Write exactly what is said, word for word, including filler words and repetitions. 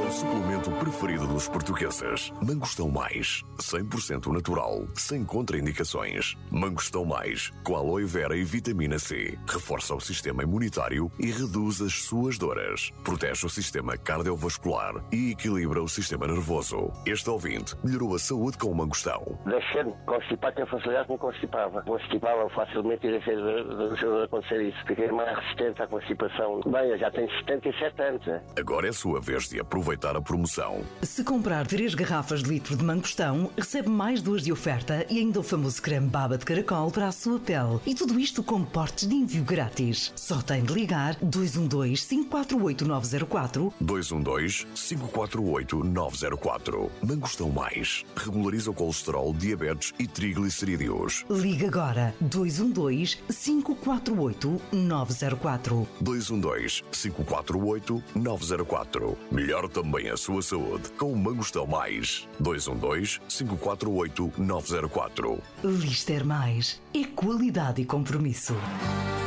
O suplemento preferido dos portugueses. Mangostão Mais. cem por cento natural, sem contraindicações. Mangostão Mais, com aloe vera e vitamina C. Reforça o sistema imunitário e reduz as suas dores. Protege o sistema cardiovascular e equilibra o sistema nervoso. Este ouvinte melhorou a saúde com o mangostão. Deixei de constipar, tinha facilidade que me constipava. Constipava facilmente e deixei de, de, de acontecer isso. Fiquei mais resistente à constipação. Bem, eu já tenho setenta e sete anos. Né? Agora é a sua vez de aproveitar a promoção. Se comprar três garrafas de litro de mangostão, recebe mais duas de oferta e ainda o famoso creme baba de caracol para a sua pele. E tudo isto com portes de envio grátis. Só tem de ligar dois um dois, cinco quatro oito, nove zero quatro dois um dois, cinco quatro oito, nove zero quatro. Mangostão Mais. Regulariza o colesterol, diabetes e triglicerídeos. Liga agora dois um dois, cinco quatro oito, nove zero quatro dois um dois, cinco quatro oito, nove zero quatro. Melhor também a sua saúde com o Mangostão Mais. dois um dois, cinco quatro oito, nove zero quatro. Lister Mais é qualidade e compromisso.